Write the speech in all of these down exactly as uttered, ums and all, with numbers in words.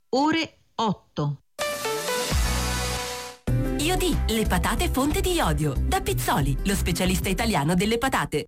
ore otto. Iodi, le patate fonte di iodio. Da Pizzoli, lo specialista italiano delle patate.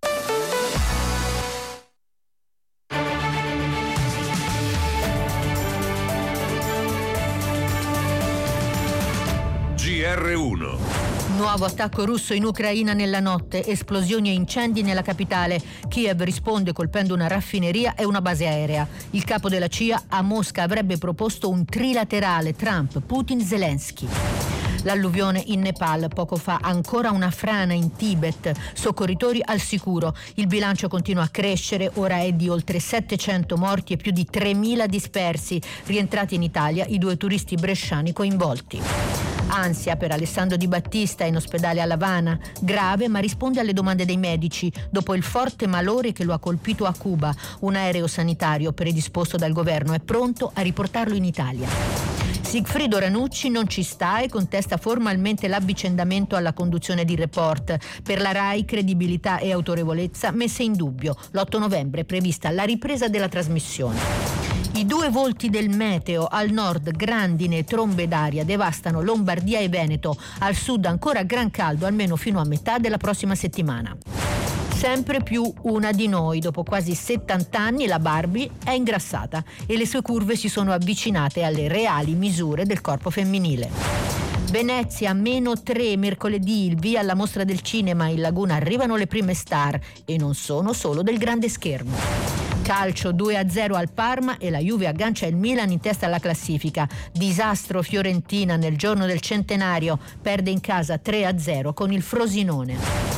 G R uno. Nuovo attacco russo in Ucraina nella notte, esplosioni e incendi nella capitale. Kiev risponde colpendo una raffineria e una base aerea. Il capo della C I A a Mosca avrebbe proposto un trilaterale Trump, Putin, Zelensky. L'alluvione in Nepal, poco fa ancora una frana in Tibet, soccorritori al sicuro. Il bilancio continua a crescere, ora è di oltre settecento morti e più di tremila dispersi. Rientrati in Italia i due turisti bresciani coinvolti. Ansia per Alessandro Di Battista in ospedale a L'Avana, grave ma risponde alle domande dei medici dopo il forte malore che lo ha colpito a Cuba. Un aereo sanitario predisposto dal governo è pronto a riportarlo in Italia. Sigfrido Ranucci non ci sta e contesta formalmente l'avvicendamento alla conduzione di Report. Per la RAI credibilità e autorevolezza messe in dubbio. L'otto novembre è prevista la ripresa della trasmissione. I due volti del meteo: al nord grandine e trombe d'aria devastano Lombardia e Veneto, al sud ancora gran caldo almeno fino a metà della prossima settimana. Sempre più una di noi, dopo quasi settanta anni la Barbie è ingrassata e le sue curve si sono avvicinate alle reali misure del corpo femminile. Venezia meno tre mercoledì, il via alla mostra del cinema, in Laguna arrivano le prime star e non sono solo del grande schermo. Calcio due a zero al Parma e la Juve aggancia il Milan in testa alla classifica. Disastro Fiorentina nel giorno del centenario, perde in casa tre a zero con il Frosinone.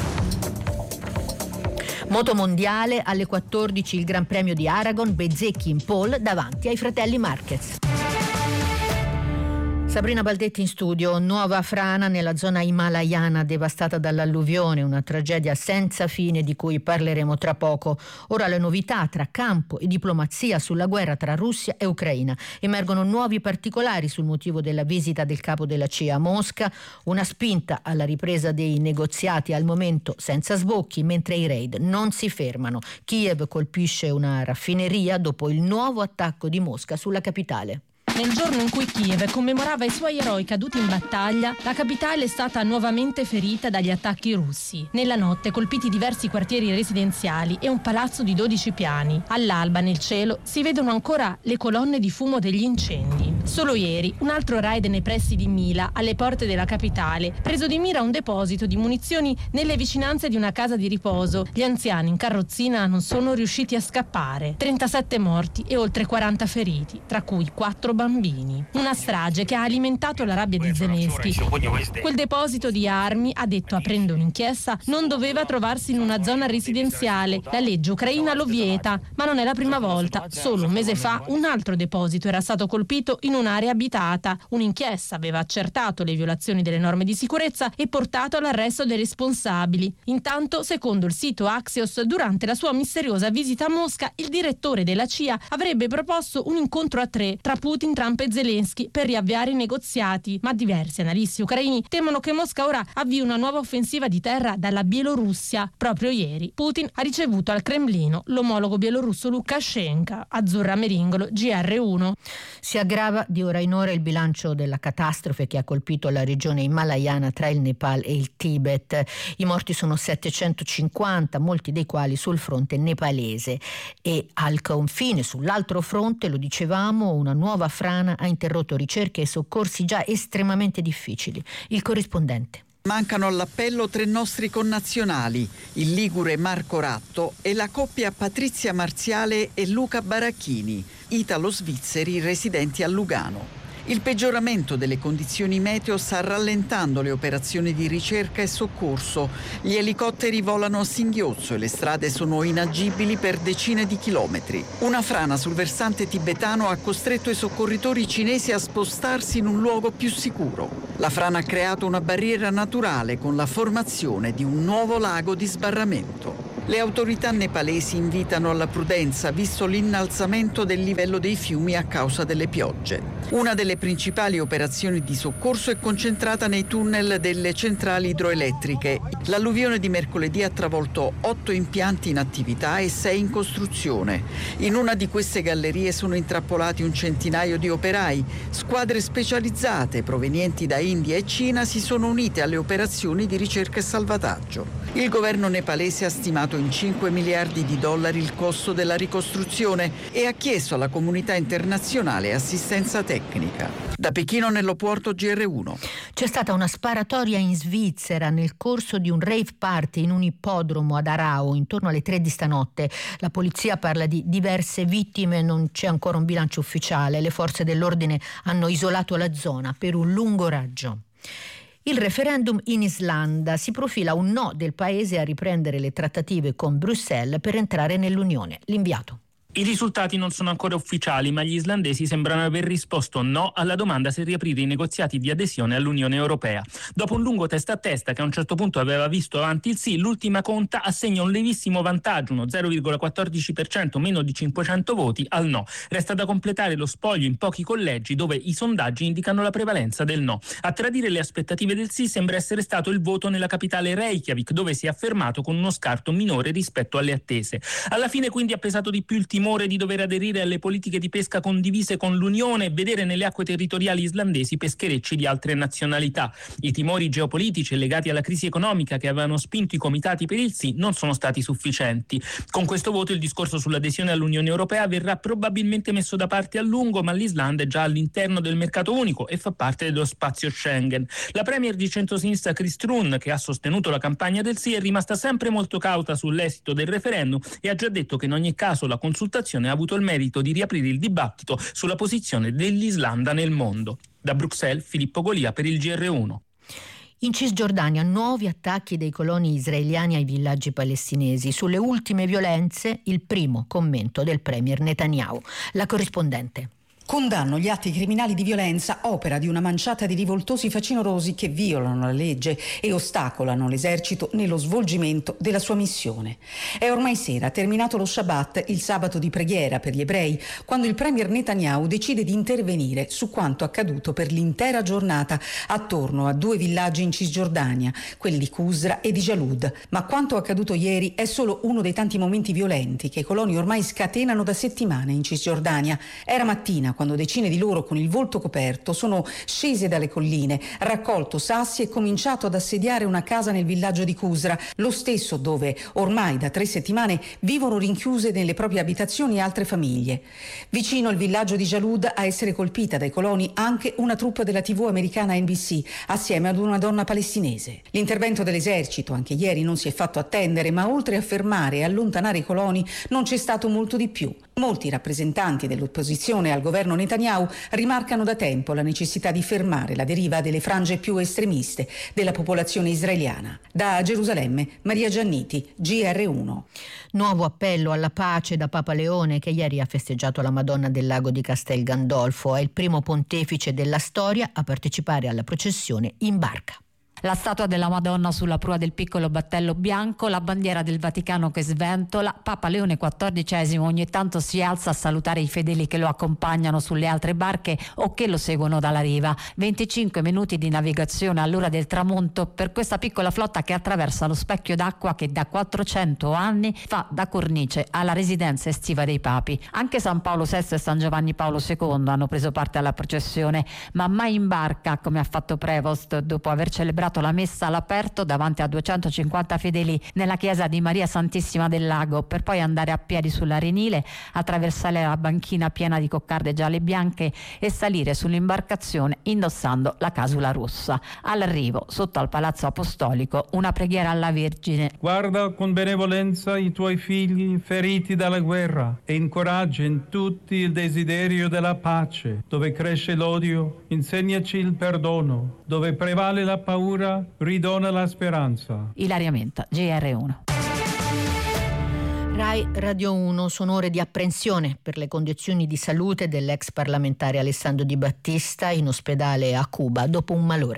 Motomondiale alle quattordici il Gran Premio di Aragon, Bezzecchi in pole davanti ai fratelli Marquez. Sabrina Baldetti in studio. Nuova frana nella zona himalayana devastata dall'alluvione, una tragedia senza fine di cui parleremo tra poco. Ora le novità tra campo e diplomazia sulla guerra tra Russia e Ucraina. Emergono nuovi particolari sul motivo della visita del capo della C I A a Mosca, una spinta alla ripresa dei negoziati al momento senza sbocchi, mentre i raid non si fermano. Kiev colpisce una raffineria dopo il nuovo attacco di Mosca sulla capitale. Nel giorno in cui Kiev commemorava i suoi eroi caduti in battaglia, la capitale è stata nuovamente ferita dagli attacchi russi. Nella notte colpiti diversi quartieri residenziali e un palazzo di dodici piani. All'alba nel cielo si vedono ancora le colonne di fumo degli incendi. Solo ieri un altro raid nei pressi di Mila, alle porte della capitale, preso di mira un deposito di munizioni nelle vicinanze di una casa di riposo. Gli anziani in carrozzina non sono riusciti a scappare. trentasette morti e oltre quaranta feriti, tra cui quattro bambini. Una strage che ha alimentato la rabbia di Zelensky. Quel deposito di armi, ha detto aprendo un'inchiesta, non doveva trovarsi in una zona residenziale. La legge ucraina lo vieta, ma non è la prima volta. Solo un mese fa un altro deposito era stato colpito in un'area abitata. Un'inchiesta aveva accertato le violazioni delle norme di sicurezza e portato all'arresto dei responsabili. Intanto, secondo il sito Axios, durante la sua misteriosa visita a Mosca, il direttore della C I A avrebbe proposto un incontro a tre tra Putin, Trump e Zelensky per riavviare i negoziati, ma diversi analisti ucraini temono che Mosca ora avvii una nuova offensiva di terra dalla Bielorussia. Proprio ieri Putin ha ricevuto al Cremlino l'omologo bielorusso Lukashenko. Azzurra Meringolo, G R uno. Si aggrava di ora in ora il bilancio della catastrofe che ha colpito la regione himalayana tra il Nepal e il Tibet. I morti sono settecentocinquanta, molti dei quali sul fronte nepalese, e al confine, sull'altro fronte, lo dicevamo, una nuova frana ha interrotto ricerche e soccorsi già estremamente difficili. Il corrispondente. Mancano all'appello tre nostri connazionali, il ligure Marco Ratto e la coppia Patrizia Marziale e Luca Baracchini, italo-svizzeri residenti a Lugano. Il peggioramento delle condizioni meteo sta rallentando le operazioni di ricerca e soccorso. Gli elicotteri volano a singhiozzo e le strade sono inagibili per decine di chilometri. Una frana sul versante tibetano ha costretto i soccorritori cinesi a spostarsi in un luogo più sicuro. La frana ha creato una barriera naturale con la formazione di un nuovo lago di sbarramento. Le autorità nepalesi invitano alla prudenza visto l'innalzamento del livello dei fiumi a causa delle piogge. Una delle principali operazioni di soccorso è concentrata nei tunnel delle centrali idroelettriche. L'alluvione di mercoledì ha travolto otto impianti in attività e sei in costruzione. In una di queste gallerie sono intrappolati un centinaio di operai. Squadre specializzate provenienti da India e Cina si sono unite alle operazioni di ricerca e salvataggio. Il governo nepalese ha stimato in cinque miliardi di dollari il costo della ricostruzione e ha chiesto alla comunità internazionale assistenza tecnica. Da Pechino, Nello Puorto, G R uno. C'è stata una sparatoria in Svizzera nel corso di un rave party in un ippodromo ad Arao intorno alle tre di stanotte. La polizia parla di diverse vittime, non c'è ancora un bilancio ufficiale. Le forze dell'ordine hanno isolato la zona per un lungo raggio. Il referendum in Islanda: si profila un no del paese a riprendere le trattative con Bruxelles per entrare nell'Unione. L'inviato. I risultati non sono ancora ufficiali, ma gli islandesi sembrano aver risposto no alla domanda se riaprire i negoziati di adesione all'Unione Europea. Dopo un lungo testa a testa che a un certo punto aveva visto avanti il sì, l'ultima conta assegna un lievissimo vantaggio, uno zero virgola quattordici per cento meno di cinquecento voti, al no. Resta da completare lo spoglio in pochi collegi dove i sondaggi indicano la prevalenza del no. A tradire le aspettative del sì sembra essere stato il voto nella capitale Reykjavik, dove si è affermato con uno scarto minore rispetto alle attese. Alla fine quindi ha pesato di più il timore di dover aderire alle politiche di pesca condivise con l'Unione e vedere nelle acque territoriali islandesi pescherecci di altre nazionalità. I timori geopolitici legati alla crisi economica che avevano spinto i comitati per il sì non sono stati sufficienti. Con questo voto il discorso sull'adesione all'Unione Europea verrà probabilmente messo da parte a lungo, ma l'Islanda è già all'interno del mercato unico e fa parte dello spazio Schengen. La premier di centrosinistra Kristrun, che ha sostenuto la campagna del sì, è rimasta sempre molto cauta sull'esito del referendum e ha già detto che in ogni caso la consultazione ha avuto il merito di riaprire il dibattito sulla posizione dell'Islanda nel mondo. Da Bruxelles, Filippo Golia per il G R uno. In Cisgiordania nuovi attacchi dei coloni israeliani ai villaggi palestinesi. Sulle ultime violenze il primo commento del premier Netanyahu. La corrispondente. Condanno gli atti criminali di violenza, opera di una manciata di rivoltosi facinorosi che violano la legge e ostacolano l'esercito nello svolgimento della sua missione. È ormai sera, terminato lo Shabbat, il sabato di preghiera per gli ebrei, quando il premier Netanyahu decide di intervenire su quanto accaduto per l'intera giornata attorno a due villaggi in Cisgiordania, quelli di Qusra e di Jalud. Ma quanto accaduto ieri è solo uno dei tanti momenti violenti che i coloni ormai scatenano da settimane in Cisgiordania. Era mattina quando decine di loro con il volto coperto sono scese dalle colline, raccolto sassi e cominciato ad assediare una casa nel villaggio di Qusra, lo stesso dove ormai da tre settimane vivono rinchiuse nelle proprie abitazioni altre famiglie. Vicino al villaggio di Jalud a essere colpita dai coloni anche una troupe della tivù americana N B C assieme ad una donna palestinese. L'intervento dell'esercito anche ieri non si è fatto attendere, ma oltre a fermare e allontanare i coloni non c'è stato molto di più. Molti rappresentanti dell'opposizione al governo Netanyahu rimarcano da tempo la necessità di fermare la deriva delle frange più estremiste della popolazione israeliana. Da Gerusalemme, Maria Gianniti, G R uno. Nuovo appello alla pace da Papa Leone, che ieri ha festeggiato la Madonna del Lago di Castel Gandolfo. È il primo pontefice della storia a partecipare alla processione in barca. La statua della Madonna sulla prua del piccolo battello bianco, la bandiera del Vaticano che sventola, Papa Leone quattordicesimo ogni tanto si alza a salutare i fedeli che lo accompagnano sulle altre barche o che lo seguono dalla riva. venticinque minuti di navigazione all'ora del tramonto per questa piccola flotta che attraversa lo specchio d'acqua che da quattrocento anni fa da cornice alla residenza estiva dei papi. Anche San Paolo sesto e San Giovanni Paolo secondo hanno preso parte alla processione, ma mai in barca come ha fatto Prevost dopo aver celebrato la messa all'aperto davanti a duecentocinquanta fedeli nella chiesa di Maria Santissima del Lago, per poi andare a piedi sull'Arenile, attraversare la banchina piena di coccarde gialle e bianche e salire sull'imbarcazione indossando la casula rossa. All'arrivo, sotto al Palazzo Apostolico, una preghiera alla Vergine. Guarda con benevolenza i tuoi figli feriti dalla guerra e incoraggia in tutti il desiderio della pace. Dove cresce l'odio, insegnaci il perdono. Dove prevale la paura, ridona la speranza. Ilaria Menta, G R uno. Rai Radio uno, sono ore di apprensione per le condizioni di salute dell'ex parlamentare Alessandro Di Battista in ospedale a Cuba dopo un malore.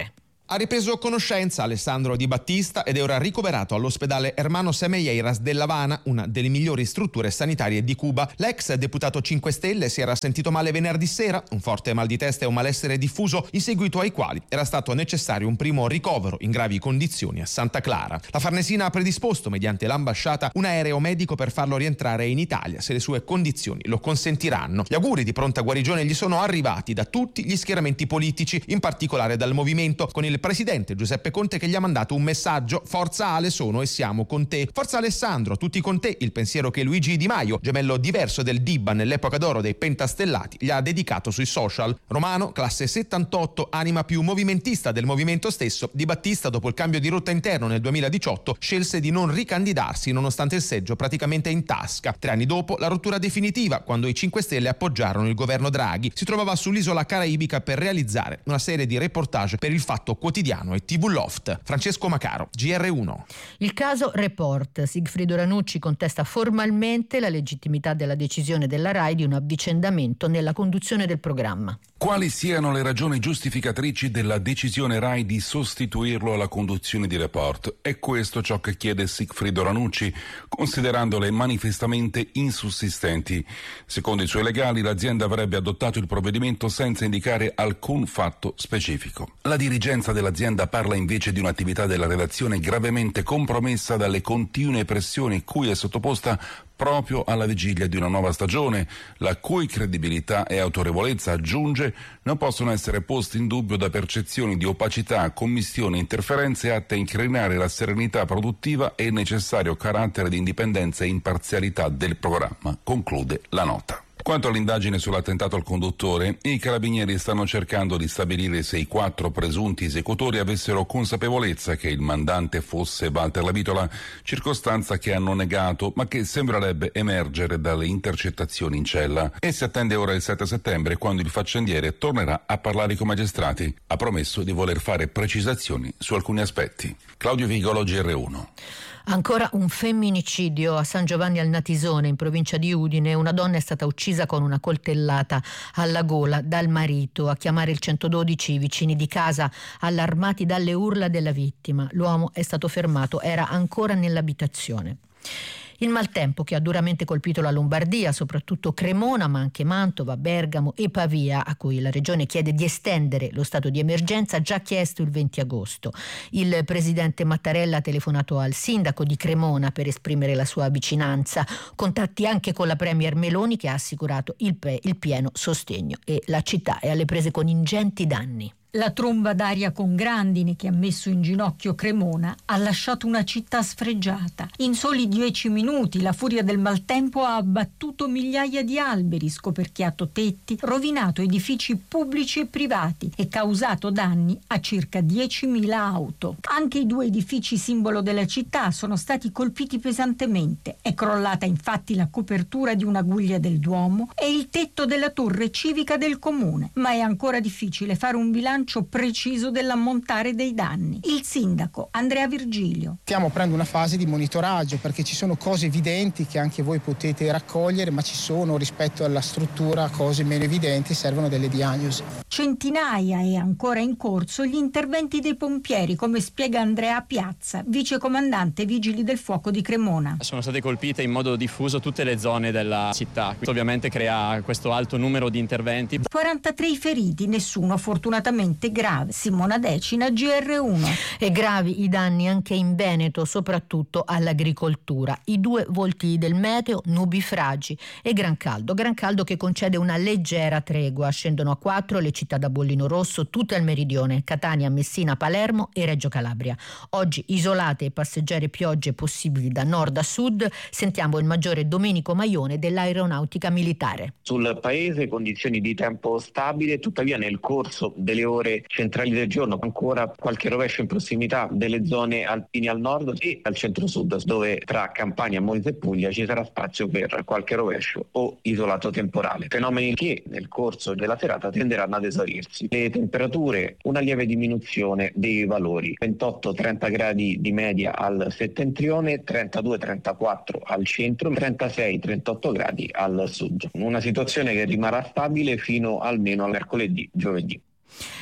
Ha ripreso conoscenza Alessandro Di Battista ed è ora ricoverato all'ospedale Hermanos Semeiras dell'Havana, una delle migliori strutture sanitarie di Cuba. L'ex deputato cinque Stelle si era sentito male venerdì sera, un forte mal di testa e un malessere diffuso, in seguito ai quali era stato necessario un primo ricovero in gravi condizioni a Santa Clara. La Farnesina ha predisposto, mediante l'ambasciata, un aereo medico per farlo rientrare in Italia, se le sue condizioni lo consentiranno. Gli auguri di pronta guarigione gli sono arrivati da tutti gli schieramenti politici, in particolare dal Movimento, con il presidente Giuseppe Conte che gli ha mandato un messaggio: forza Ale, sono e siamo con te. Forza Alessandro, tutti con te. Il pensiero che Luigi Di Maio, gemello diverso del Dibba nell'epoca d'oro dei pentastellati, gli ha dedicato sui social. Romano, classe settantotto, anima più movimentista del movimento stesso, Di Battista, dopo il cambio di rotta interno nel duemiladiciotto, scelse di non ricandidarsi nonostante il seggio praticamente in tasca. Tre anni dopo la rottura definitiva, quando i cinque Stelle appoggiarono il governo Draghi. Si trovava sull'isola caraibica per realizzare una serie di reportage per il Fatto Quotidiano e tivù Loft. Francesco Macaro, G R uno. Il caso Report. Sigfrido Ranucci contesta formalmente la legittimità della decisione della RAI di un avvicendamento nella conduzione del programma. Quali siano le ragioni giustificatrici della decisione RAI di sostituirlo alla conduzione di Report? È questo ciò che chiede Sigfrido Ranucci, considerandole manifestamente insussistenti. Secondo i suoi legali, l'azienda avrebbe adottato il provvedimento senza indicare alcun fatto specifico. La dirigenza dell'azienda parla invece di un'attività della redazione gravemente compromessa dalle continue pressioni cui è sottoposta proprio alla vigilia di una nuova stagione, la cui credibilità e autorevolezza, aggiunge, non possono essere posti in dubbio da percezioni di opacità, commistioni e interferenze atte a incrinare la serenità produttiva e il necessario carattere di indipendenza e imparzialità del programma, conclude la nota. Quanto all'indagine sull'attentato al conduttore, i carabinieri stanno cercando di stabilire se i quattro presunti esecutori avessero consapevolezza che il mandante fosse Walter Lavitola, circostanza che hanno negato ma che sembrerebbe emergere dalle intercettazioni in cella. E si attende ora il sette settembre, quando il faccendiere tornerà a parlare con i magistrati. Ha promesso di voler fare precisazioni su alcuni aspetti. Claudio Vigolo, G R uno. Ancora un femminicidio a San Giovanni al Natisone, in provincia di Udine. Una donna è stata uccisa con una coltellata alla gola dal marito. A chiamare il centododici i vicini di casa, allarmati dalle urla della vittima. L'uomo è stato fermato, era ancora nell'abitazione. Il maltempo che ha duramente colpito la Lombardia, soprattutto Cremona, ma anche Mantova, Bergamo e Pavia, a cui la Regione chiede di estendere lo stato di emergenza, già chiesto il venti agosto. Il presidente Mattarella ha telefonato al sindaco di Cremona per esprimere la sua vicinanza. Contatti anche con la premier Meloni, che ha assicurato il, pe- il pieno sostegno, e la città è alle prese con ingenti danni. La tromba d'aria con grandine che ha messo in ginocchio Cremona ha lasciato una città sfregiata. In soli dieci minuti la furia del maltempo ha abbattuto migliaia di alberi, scoperchiato tetti, rovinato edifici pubblici e privati e causato danni a circa diecimila auto. Anche i due edifici simbolo della città sono stati colpiti pesantemente. È crollata infatti la copertura di una guglia del Duomo e il tetto della torre civica del comune, ma è ancora difficile fare un bilancio preciso dell'ammontare dei danni. Il sindaco Andrea Virgilio. Stiamo aprendo una fase di monitoraggio, perché ci sono cose evidenti che anche voi potete raccogliere, ma ci sono, rispetto alla struttura, cose meno evidenti, servono delle diagnosi. Centinaia e ancora in corso gli interventi dei pompieri, come spiega Andrea Piazza, vicecomandante Vigili del Fuoco di Cremona. Sono state colpite in modo diffuso tutte le zone della città. Questo ovviamente crea questo alto numero di interventi. quarantatré i feriti, nessuno fortunatamente grave. Simona Decina, G R uno. E gravi i danni anche in Veneto, soprattutto all'agricoltura. I due volti del meteo, nubifragi e gran caldo. Gran caldo che concede una leggera tregua. Scendono a quattro le città da bollino rosso, tutte al meridione: Catania, Messina, Palermo e Reggio Calabria. Oggi isolate e passeggere piogge possibili da nord a sud. Sentiamo il maggiore Domenico Maione dell'Aeronautica Militare. Sul paese condizioni di tempo stabile, tuttavia nel corso delle ore centrali del giorno ancora qualche rovescio in prossimità delle zone alpine al nord e al centro-sud, dove tra Campania, Molise e Puglia ci sarà spazio per qualche rovescio o isolato temporale, fenomeni che nel corso della serata tenderanno ad esaurirsi. Le temperature, una lieve diminuzione dei valori: ventotto trenta gradi di media al settentrione, trentadue trentaquattro al centro, trentasei trentotto gradi al sud. Una situazione che rimarrà stabile fino almeno a mercoledì, giovedì.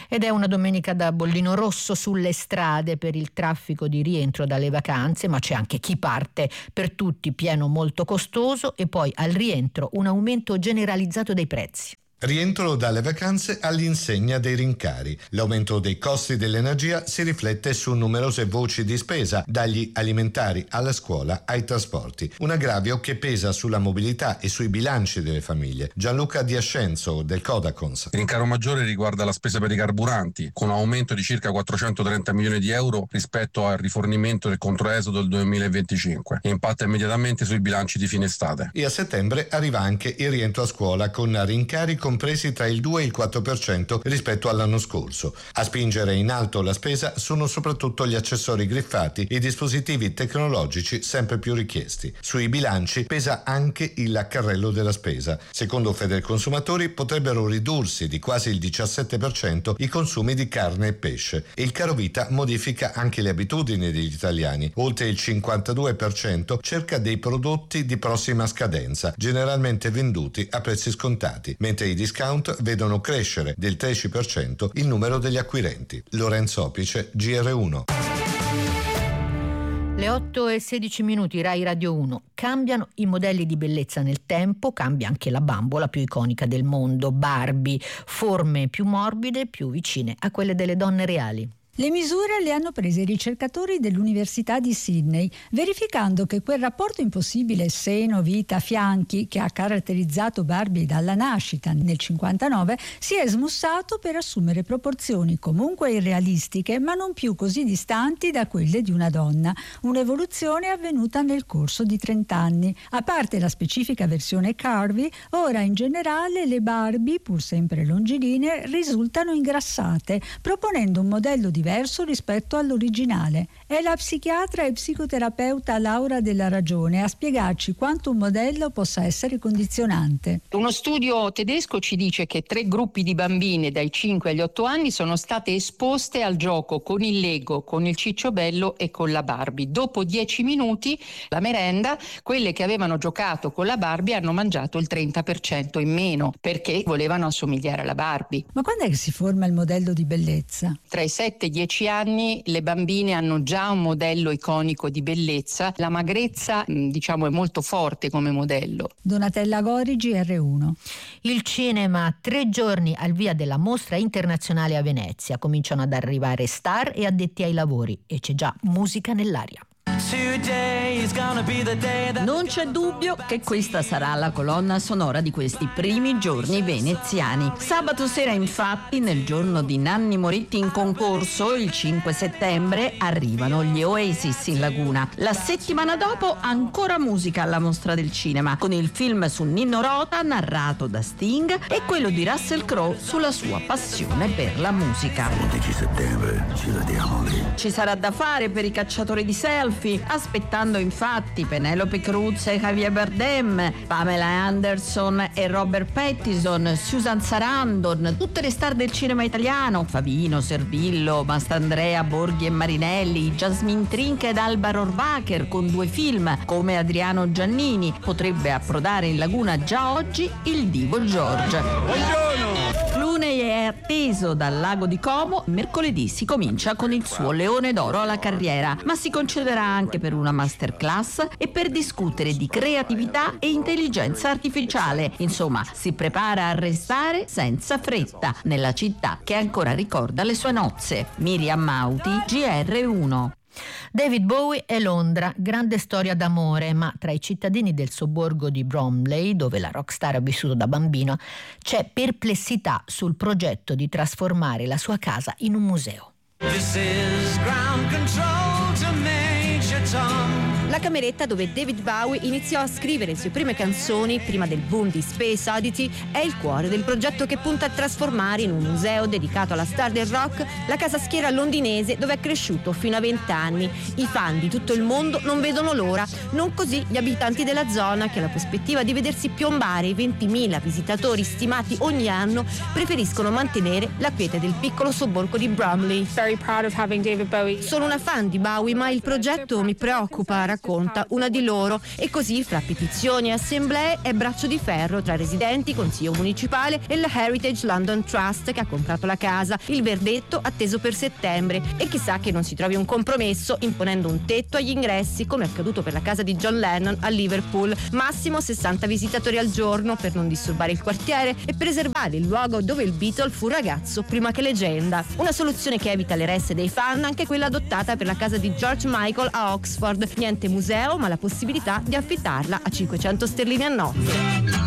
Ed è una domenica da bollino rosso sulle strade per il traffico di rientro dalle vacanze, ma c'è anche chi parte per tutti pieno molto costoso e poi al rientro un aumento generalizzato dei prezzi. Rientro dalle vacanze all'insegna dei rincari. L'aumento dei costi dell'energia si riflette su numerose voci di spesa, dagli alimentari alla scuola ai trasporti. Un aggravio che pesa sulla mobilità e sui bilanci delle famiglie. Gianluca Diascenzo del Codacons. Il rincaro maggiore riguarda la spesa per i carburanti, con un aumento di circa quattrocentotrenta milioni di euro rispetto al rifornimento del controesodo del duemilaventicinque, e impatta immediatamente sui bilanci di fine estate. E a settembre arriva anche il rientro a scuola con rincari compresi tra il due e il quattro per cento rispetto all'anno scorso. A spingere in alto la spesa sono soprattutto gli accessori griffati e i dispositivi tecnologici sempre più richiesti. Sui bilanci pesa anche il carrello della spesa. Secondo Federconsumatori potrebbero ridursi di quasi il diciassette per cento i consumi di carne e pesce. E il carovita modifica anche le abitudini degli italiani. Oltre il cinquantadue per cento cerca dei prodotti di prossima scadenza, generalmente venduti a prezzi scontati, mentre i discount vedono crescere del tredici per cento il numero degli acquirenti. Lorenzo Opice, G R uno. Le otto e sedici minuti, Rai Radio uno. Cambiano i modelli di bellezza nel tempo, cambia anche la bambola più iconica del mondo, Barbie, forme più morbide, più vicine a quelle delle donne reali. Le misure le hanno prese i ricercatori dell'Università di Sydney, verificando che quel rapporto impossibile seno-vita-fianchi che ha caratterizzato Barbie dalla nascita nel cinquantanove si è smussato per assumere proporzioni comunque irrealistiche, ma non più così distanti da quelle di una donna. Un'evoluzione avvenuta nel corso di trenta anni. A parte la specifica versione curvy, ora in generale le Barbie, pur sempre longilinee, risultano ingrassate, proponendo un modello di diverso rispetto all'originale. È la psichiatra e psicoterapeuta Laura Della Ragione a spiegarci quanto un modello possa essere condizionante. Uno studio tedesco ci dice che tre gruppi di bambine dai cinque agli otto anni sono state esposte al gioco con il Lego, con il Cicciobello e con la Barbie. Dopo dieci minuti, la merenda, quelle che avevano giocato con la Barbie hanno mangiato il trenta per cento in meno, perché volevano assomigliare alla Barbie. Ma quando è che si forma il modello di bellezza? Tra i sette e i dieci anni le bambine hanno già un modello iconico di bellezza. La magrezza, diciamo, è molto forte come modello. Donatella Gori, G R uno. Il cinema, tre giorni al via della mostra internazionale a Venezia. Cominciano ad arrivare star e addetti ai lavori e c'è già musica nell'aria. Non c'è dubbio che questa sarà la colonna sonora di questi primi giorni veneziani. Sabato sera, infatti, nel giorno di Nanni Moretti in concorso, il cinque settembre, arrivano gli Oasis in laguna. La settimana dopo ancora musica alla Mostra del Cinema, con il film su Nino Rota narrato da Sting e quello di Russell Crowe sulla sua passione per la musica. undici settembre ci vediamo lì. Ci sarà da fare per i cacciatori di selfie, aspettando infatti Penelope Cruz e Javier Bardem, Pamela Anderson e Robert Pattinson, Susan Sarandon, tutte le star del cinema italiano, Favino, Servillo, Mastandrea, Borghi e Marinelli, Jasmine Trinca ed Alba Rohrwacher con due film, come Adriano Giannini. Potrebbe approdare in laguna già oggi il divo George. Buongiorno! Clooney è atteso dal lago di Como. Mercoledì si comincia con il suo Leone d'Oro alla carriera, ma si concederà anche per una masterclass e per discutere di creatività e intelligenza artificiale. Insomma, si prepara a restare senza fretta nella città che ancora ricorda le sue nozze. Miriam Mauti, G R uno. David Bowie e Londra, grande storia d'amore, ma tra i cittadini del sobborgo di Bromley, dove la rockstar ha vissuto da bambino, c'è perplessità sul progetto di trasformare la sua casa in un museo. This is ground control to Major Tom. La cameretta dove David Bowie iniziò a scrivere le sue prime canzoni prima del boom di Space Oddity è il cuore del progetto che punta a trasformare in un museo dedicato alla star del rock la casa schiera londinese dove è cresciuto fino a vent'anni. I fan di tutto il mondo non vedono l'ora, non così gli abitanti della zona che alla prospettiva di vedersi piombare i ventimila visitatori stimati ogni anno preferiscono mantenere la quiete del piccolo sobborgo di Bromley. Very proud of having David Bowie. Sono una fan di Bowie, ma il progetto mi preoccupa. racconta una di loro, e così fra petizioni e assemblee è braccio di ferro tra residenti, consiglio municipale e il Heritage London Trust che ha comprato la casa. Il verdetto atteso per settembre, e chissà che non si trovi un compromesso imponendo un tetto agli ingressi come accaduto per la casa di John Lennon a Liverpool, massimo sessanta visitatori al giorno per non disturbare il quartiere e preservare il luogo dove il Beatle fu ragazzo prima che leggenda. Una soluzione che evita le resse dei fan, anche quella adottata per la casa di George Michael a Oxford. Niente museo, ma la possibilità di affittarla a cinquecento sterline a notte.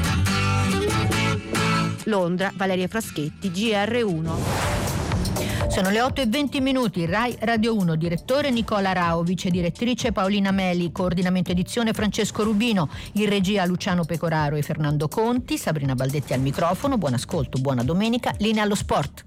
Londra, Valeria Fraschetti, G R uno. Sono le otto e venti minuti, Rai Radio uno, direttore Nicola Rao, vice direttrice Paolina Meli, coordinamento edizione Francesco Rubino, in regia Luciano Pecoraro e Fernando Conti, Sabrina Baldetti al microfono. Buon ascolto, buona domenica, linea allo sport.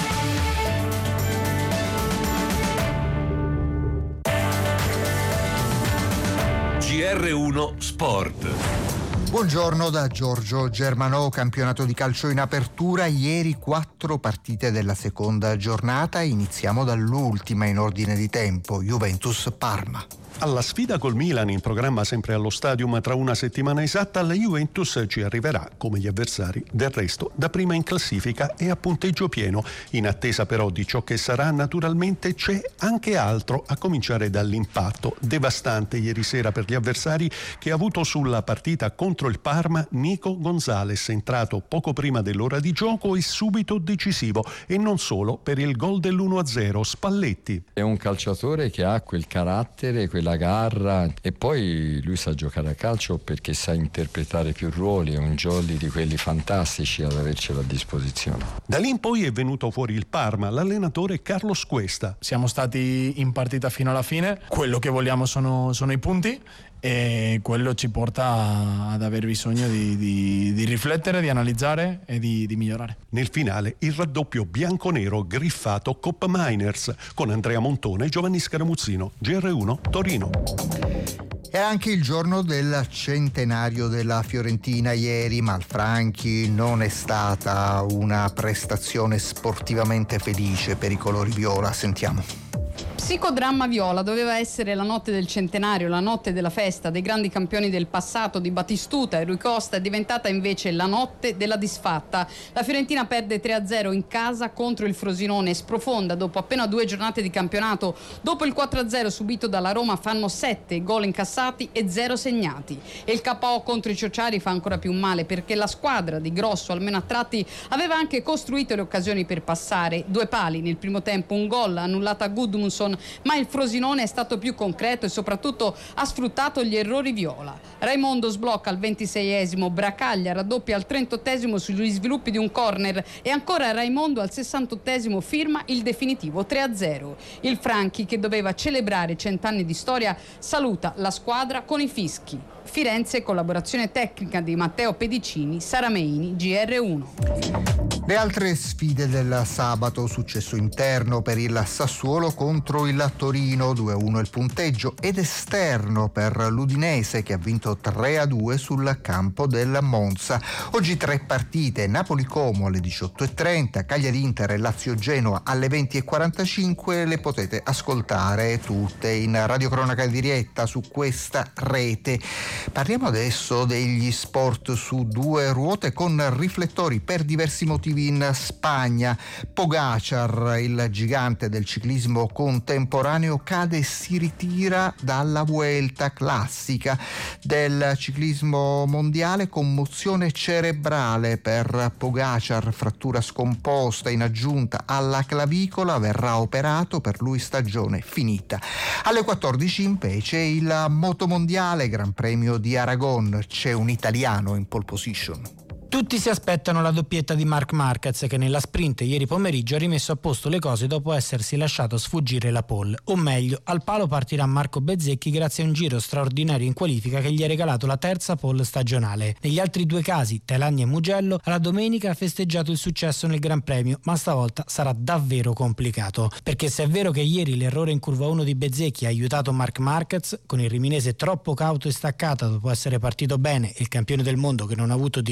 G R uno Sport. Buongiorno da Giorgio Germanò. Campionato di calcio in apertura, ieri quattro partite della seconda giornata. Iniziamo dall'ultima in ordine di tempo, Juventus-Parma. Alla sfida col Milan, in programma sempre allo Stadium tra una settimana esatta, la Juventus ci arriverà, come gli avversari, del resto da prima in classifica e a punteggio pieno. In attesa però di ciò che sarà, naturalmente c'è anche altro, a cominciare dall'impatto devastante ieri sera per gli avversari che ha avuto sulla partita contro il Parma Nico Gonzalez, entrato poco prima dell'ora di gioco e subito decisivo, e non solo per il gol dell'uno a zero. Spalletti. È un calciatore che ha quel carattere, quella garra, e poi lui sa giocare a calcio perché sa interpretare più ruoli. È un jolly di quelli fantastici ad avercelo a disposizione. Da lì in poi è venuto fuori il Parma, l'allenatore Carlos Cuesta. Siamo stati in partita fino alla fine, quello che vogliamo sono, sono i punti, e quello ci porta ad aver bisogno di, di, di riflettere, di analizzare e di, di migliorare. Nel finale il raddoppio bianconero griffato Coppa Miners con Andrea Montone e Giovanni Scaramuzzino. G R uno Torino. È anche il giorno del centenario della Fiorentina. Ieri Malfranchi non è stata una prestazione sportivamente felice per i colori viola. Sentiamo. Psicodramma viola. Doveva essere la notte del centenario, la notte della festa dei grandi campioni del passato di Batistuta e Rui Costa. È diventata invece la notte della disfatta. La Fiorentina perde tre a zero in casa contro il Frosinone, sprofonda dopo appena due giornate di campionato. Dopo il quattro a zero subito dalla Roma fanno sette gol incassati e zero segnati, e il K O contro i Ciociari fa ancora più male, perché la squadra di Grosso, almeno a tratti, aveva anche costruito le occasioni per passare. Due pali nel primo tempo, un gol annullata a Gudmundsson, ma il Frosinone è stato più concreto e soprattutto ha sfruttato gli errori viola. Raimondo sblocca al ventiseiesimo, Bracaglia raddoppia al trentottesimo sugli sviluppi di un corner, e ancora Raimondo al sessantottesimo firma il definitivo tre a zero. Il Franchi, che doveva celebrare cent'anni di storia, saluta la squadra con i fischi. Firenze, collaborazione tecnica di Matteo Pedicini, Sarameini, G R uno. Le altre sfide del sabato: successo interno per il Sassuolo contro il Torino, due a uno il punteggio, ed esterno per l'Udinese che ha vinto tre a due sul campo del Monza. Oggi tre partite: Napoli-Como alle diciotto e trenta, Cagliari-Inter e Lazio-Genoa alle venti e quarantacinque. Le potete ascoltare tutte in radiocronaca diretta su questa rete. Parliamo adesso degli sport su due ruote con riflettori per diversi motivi in Spagna. Pogacar, il gigante del ciclismo contemporaneo, cade e si ritira dalla Vuelta, classica del ciclismo mondiale. Commozione cerebrale per Pogacar, frattura scomposta in aggiunta alla clavicola, verrà operato, per lui stagione finita. Alle quattordici invece il motomondiale, Gran Premio di Aragon, c'è un italiano in pole position. Tutti si aspettano la doppietta di Marc Marquez, che nella sprint ieri pomeriggio ha rimesso a posto le cose dopo essersi lasciato sfuggire la pole. O meglio, al palo partirà Marco Bezzecchi grazie a un giro straordinario in qualifica che gli ha regalato la terza pole stagionale. Negli altri due casi, Tailani e Mugello, alla domenica ha festeggiato il successo nel Gran Premio, ma stavolta sarà davvero complicato. Perché se è vero che ieri l'errore in curva uno di Bezzecchi ha aiutato Marc Marquez, con il riminese troppo cauto e staccato dopo essere partito bene, e il campione del mondo che non ha avuto difficoltà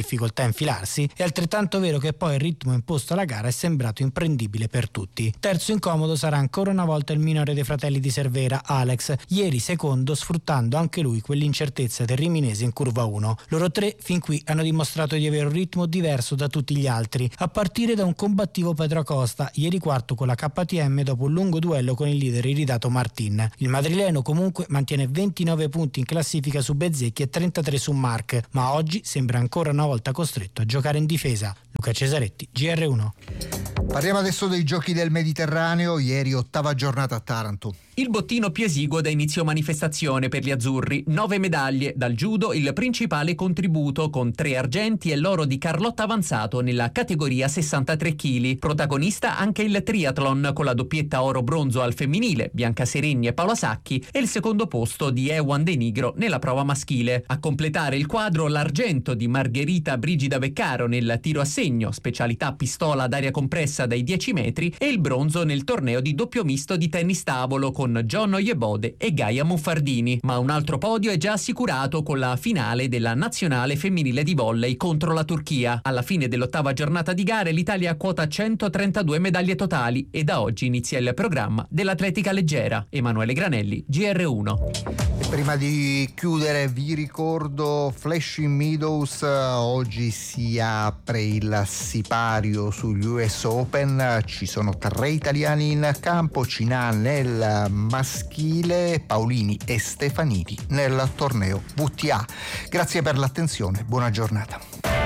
infilarsi, è altrettanto vero che poi il ritmo imposto alla gara è sembrato imprendibile per tutti. Terzo incomodo sarà ancora una volta il minore dei fratelli di Cervera, Alex, ieri secondo sfruttando anche lui quell'incertezza del riminese in curva uno. Loro tre fin qui hanno dimostrato di avere un ritmo diverso da tutti gli altri, a partire da un combattivo Pedro Acosta, ieri quarto con la K T M dopo un lungo duello con il leader iridato Martin. Il madrileno comunque mantiene ventinove punti in classifica su Bezzecchi e trentatré su Marc, ma oggi sembra ancora una volta costretto a giocare in difesa. Luca Cesaretti, G R uno. Parliamo adesso dei Giochi del Mediterraneo, ieri ottava giornata a Taranto. Il bottino più esiguo da inizio manifestazione per gli azzurri, nove medaglie, dal judo il principale contributo con tre argenti e l'oro di Carlotta Avanzato nella categoria sessantatré chili. Protagonista anche il triathlon con la doppietta oro-bronzo al femminile, Bianca Sereni e Paola Sacchi, e il secondo posto di Ewan De Nigro nella prova maschile. A completare il quadro l'argento di Margherita Brigida Beccaro nel tiro a segno, specialità pistola ad aria compressa dai dieci metri, e il bronzo nel torneo di doppio misto di tennis tavolo con John Oyebode e Gaia Muffardini. Ma un altro podio è già assicurato con la finale della nazionale femminile di volley contro la Turchia. Alla fine dell'ottava giornata di gare l'Italia quota centotrentadue medaglie totali e da oggi inizia il programma dell'atletica leggera. Emanuele Granelli, G R uno. Prima di chiudere vi ricordo Flushing Meadows, oggi si apre il sipario sugli U S Open, ci sono tre italiani in campo, Cinà nel maschile, Paolini e Stefanini nel torneo W T A. Grazie per l'attenzione, buona giornata.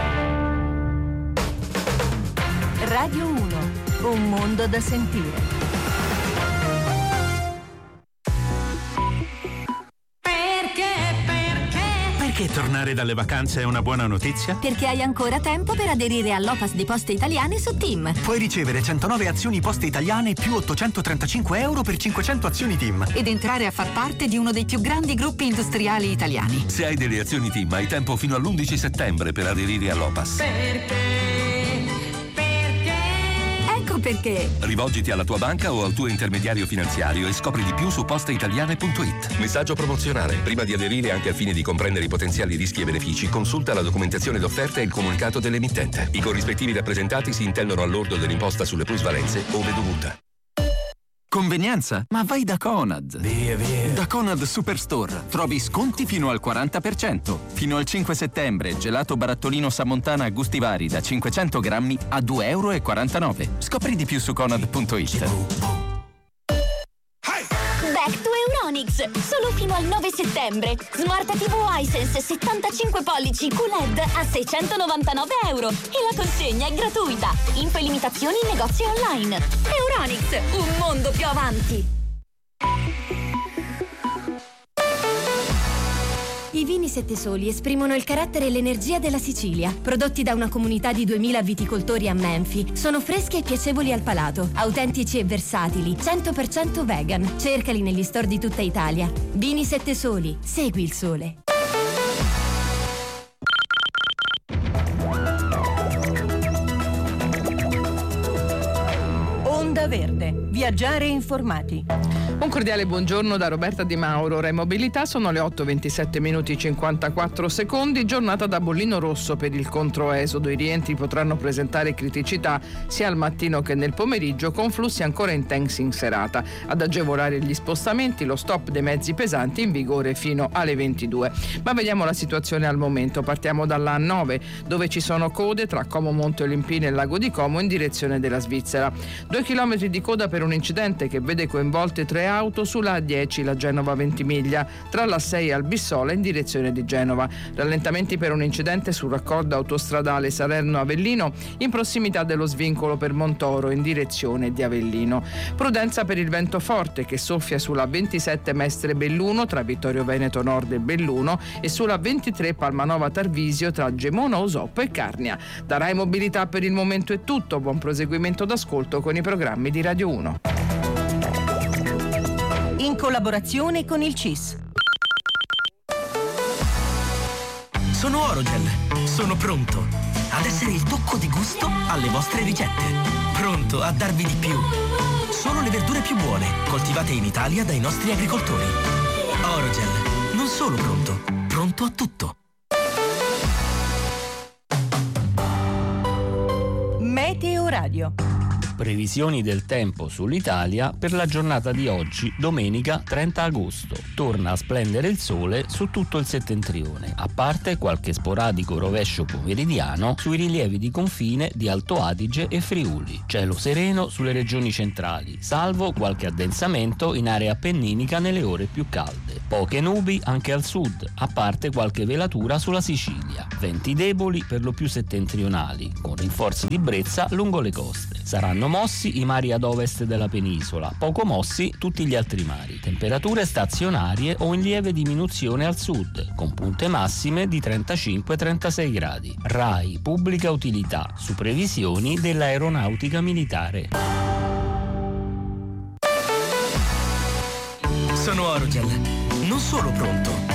Radio uno, un mondo da sentire. Perché tornare dalle vacanze è una buona notizia? Perché hai ancora tempo per aderire all'Opas di Poste Italiane su TIM. Puoi ricevere centonove azioni Poste Italiane più ottocentotrentacinque euro per cinquecento azioni TIM. Ed entrare a far parte di uno dei più grandi gruppi industriali italiani. Se hai delle azioni TIM hai tempo fino all'undici settembre per aderire all'Opas. Perché? Ecco perché. Rivolgiti alla tua banca o al tuo intermediario finanziario e scopri di più su posteitaliane punto it. Messaggio promozionale. Prima di aderire, anche al fine di comprendere i potenziali rischi e benefici, consulta la documentazione d'offerta e il comunicato dell'emittente. I corrispettivi rappresentati si intendono al lordo dell'imposta sulle plusvalenze ove dovuta. Convenienza? Ma vai da Conad! Via, via! Da Conad Superstore trovi sconti fino al quaranta per cento. Fino al cinque settembre, gelato barattolino Samontana a gusti vari da cinquecento grammi a due euro e quarantanove. Scopri di più su conad punto it. Back to Euronics, solo fino al nove settembre. Smart T V Hisense settantacinque pollici Q L E D a seicentonovantanove euro e la consegna è gratuita. Info e limitazioni in negozi online. Euronics, un mondo più avanti. I vini Sette Soli esprimono il carattere e l'energia della Sicilia. Prodotti da una comunità di duemila viticoltori a Menfi, sono freschi e piacevoli al palato, autentici e versatili, cento per cento vegan. Cercali negli store di tutta Italia. Vini Sette Soli, segui il sole. Onda Verde, viaggiare informati. Un cordiale buongiorno da Roberta Di Mauro. Rai Mobilità, sono le otto e ventisette minuti e cinquantaquattro secondi, giornata da bollino rosso per il controesodo. I rientri potranno presentare criticità sia al mattino che nel pomeriggio, con flussi ancora intensi in serata. Ad agevolare gli spostamenti lo stop dei mezzi pesanti in vigore fino alle ventidue. Ma vediamo la situazione al momento. Partiamo dalla A nove, dove ci sono code tra Como Monte Olimpino e Lago di Como in direzione della Svizzera. Due chilometri di coda per un incidente che vede coinvolte tre auto sulla A dieci, la Genova Ventimiglia, tra la sei e Albissola in direzione di Genova. Rallentamenti per un incidente sul raccordo autostradale Salerno-Avellino in prossimità dello svincolo per Montoro in direzione di Avellino. Prudenza per il vento forte che soffia sulla ventisette Mestre Belluno tra Vittorio Veneto Nord e Belluno e sulla ventitré Palmanova Tarvisio tra Gemona, Osoppo e Carnia. Da Rai Mobilità per il momento è tutto. Buon proseguimento d'ascolto con i programmi di Radio uno. In collaborazione con il C I S. Sono Orogel, sono pronto ad essere il tocco di gusto alle vostre ricette. Pronto a darvi di più. Solo le verdure più buone, coltivate in Italia dai nostri agricoltori. Orogel, non solo pronto, pronto a tutto. Meteo Radio. Previsioni del tempo sull'Italia per la giornata di oggi, domenica trenta agosto. Torna a splendere il sole su tutto il settentrione, a parte qualche sporadico rovescio pomeridiano sui rilievi di confine di Alto Adige e Friuli. Cielo sereno sulle regioni centrali, salvo qualche addensamento in area appenninica nelle ore più calde. Poche nubi anche al sud, a parte qualche velatura sulla Sicilia. Venti deboli per lo più settentrionali, con rinforzi di brezza lungo le coste. Saranno mossi i mari ad ovest della penisola, poco mossi tutti gli altri mari. Temperature stazionarie o in lieve diminuzione al sud, con punte massime di trentacinque trentasei gradi. RAI Pubblica Utilità, su previsioni dell'Aeronautica Militare. Sono Orogel, non solo pronto,